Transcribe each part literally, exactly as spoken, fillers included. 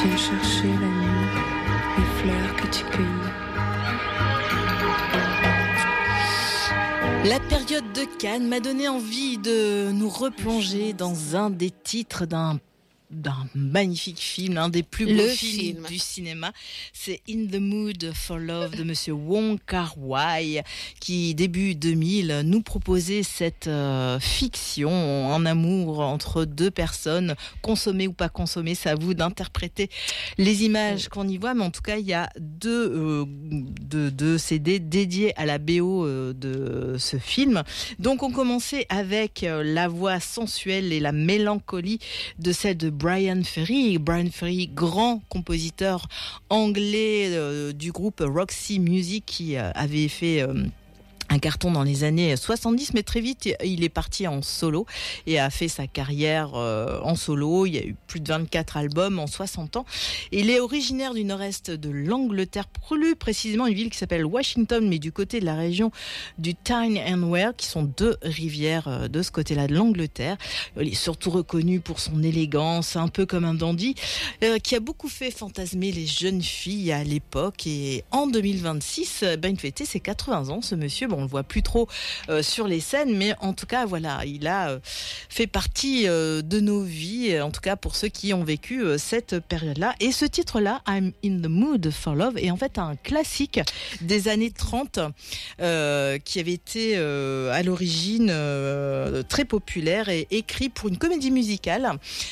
Viens chercher la nuit, les fleurs que tu cueillis. La période de Cannes m'a donné envie de nous replonger dans un des titres d'un d'un magnifique film, un des plus beaux Le films film. du cinéma. C'est In the Mood for Love de Monsieur Wong Kar-wai qui, début deux mille, nous proposait cette euh, fiction en amour entre deux personnes, consommées ou pas consommées, c'est à vous d'interpréter les images qu'on y voit, mais en tout cas, il y a deux, euh, deux, deux C D dédiés à la B O euh, de ce film. Donc, on commençait avec euh, la voix sensuelle et la mélancolie de celle de Brian Ferry. Brian Ferry, grand compositeur anglais euh, du groupe Roxy Music qui euh, avait fait euh, un carton dans les années soixante-dix, mais très vite, il est parti en solo et a fait sa carrière euh, en solo. Il y a eu plus de vingt-quatre albums en soixante ans. Il est originaire du nord-est de l'Angleterre, plus précisément une ville qui s'appelle Washington, mais du côté de la région du Tyne and Wear, qui sont deux rivières euh, de ce côté-là de l'Angleterre. Il est surtout reconnu pour son élégance, un peu comme un dandy, euh, qui a beaucoup fait fantasmer les jeunes filles à l'époque. Et en deux mille vingt-six, ben, il fêtait ses quatre-vingts ans, ce monsieur. Bon, on le voit plus trop euh, sur les scènes, mais en tout cas, voilà, il a euh, fait partie euh, de nos vies, en tout cas pour ceux qui ont vécu euh, cette période-là. Et ce titre-là, I'm in the Mood for Love, est en fait un classique des années trente euh, qui avait été euh, à l'origine euh, très populaire et écrit pour une comédie musicale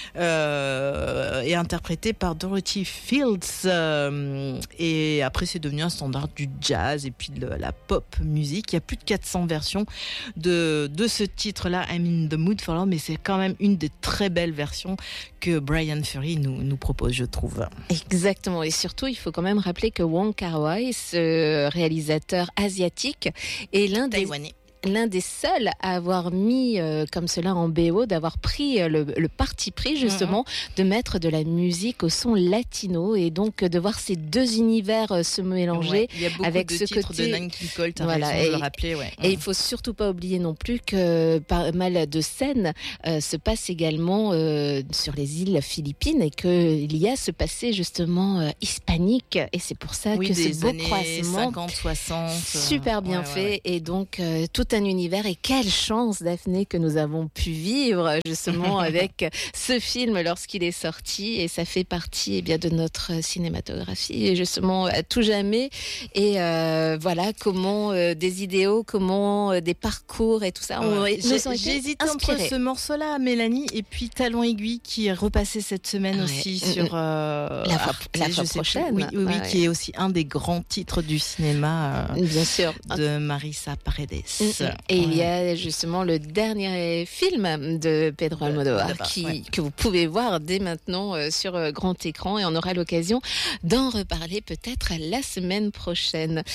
euh, et interprété par Dorothy Fields. Euh, et après, c'est devenu un standard du jazz et puis de la pop musique. Il y a plus de quatre cents versions de, de ce titre-là, I'm in the Mood for Love, mais c'est quand même une des très belles versions que Brian Ferry nous, nous propose, je trouve. Exactement, et surtout, il faut quand même rappeler que Wong Kar-wai, ce réalisateur asiatique, est l'un des... Taïwanais. l'un des seuls à avoir mis euh, comme cela en B O, d'avoir pris euh, le, le parti pris justement mm-hmm. de mettre de la musique au son latino et donc de voir ces deux univers euh, se mélanger. Ouais, il y a beaucoup avec de ce titres côté... de Nat King Cole, t'as voilà, raison et, de le rappeler. Ouais. Et il faut surtout pas oublier non plus que pas mal de scènes euh, se passent également euh, sur les îles Philippines et qu'il y a ce passé justement euh, hispanique et c'est pour ça oui, que ce beau années croisement cinquante, soixante, super bien ouais, fait ouais, ouais. Et donc euh, tout un univers. Et quelle chance, Daphné, que nous avons pu vivre justement avec ce film lorsqu'il est sorti, et ça fait partie eh bien de notre cinématographie et justement à tout jamais. Et euh, voilà comment euh, des idéaux, comment euh, des parcours et tout ça ont, ouais. nous ont été J'hésite inspirés. Entre ce morceau-là, Mélanie, et puis Talon aiguille qui est repassé cette semaine ouais. aussi sur euh, la fois, Arte, la fois prochaine. Oui, oui, oui ouais. qui est aussi un des grands titres du cinéma. Euh, Bien sûr. De Marisa Paredes. Et ouais. il y a justement le dernier film de Pedro Almodóvar euh, qui ouais. que vous pouvez voir dès maintenant euh, sur euh, grand écran, et on aura l'occasion d'en reparler peut-être la semaine prochaine.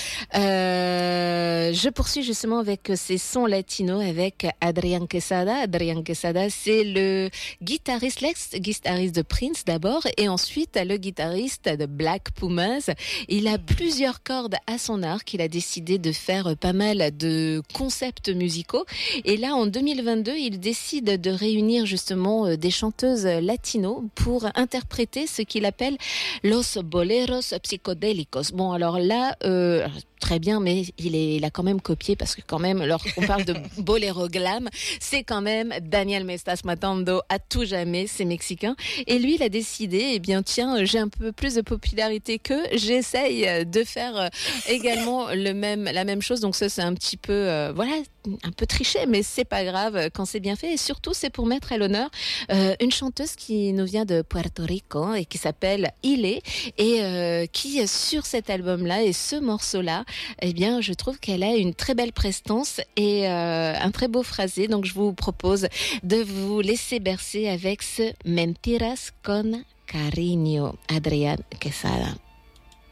Euh, je poursuis justement avec ces sons latinos avec Adrián Quesada. Adrián Quesada, c'est le guitariste, l'ex-guitariste de Prince d'abord, et ensuite le guitariste de Black Pumas. Il a plusieurs cordes à son arc. Il a décidé de faire pas mal de concepts musicaux. Et là, en deux mille vingt-deux, il décide de réunir justement des chanteuses latinos pour interpréter ce qu'il appelle los boleros psicodélicos. Bon, alors là, euh, très bien, mais il, est, il a quand même copié, parce que quand même, lorsqu'on parle de boléro glam, c'est quand même Daniel Me Estás Matando à tout jamais, c'est mexicain. Et lui, il a décidé, eh bien tiens, j'ai un peu plus de popularité qu'eux, j'essaye de faire également le même, la même chose. Donc ça, c'est un petit peu, euh, voilà, un peu triché, mais c'est pas grave quand c'est bien fait. Et surtout, c'est pour mettre à l'honneur euh, une chanteuse qui nous vient de Puerto Rico et qui s'appelle Ile, et euh, qui, sur cet album-là et ce morceau-là, eh bien, je trouve qu'elle a une très belle prestance et euh, un très beau phrasé. Donc, je vous propose de vous laisser bercer avec ce Mentiras con Cariño, Adrián Quesada.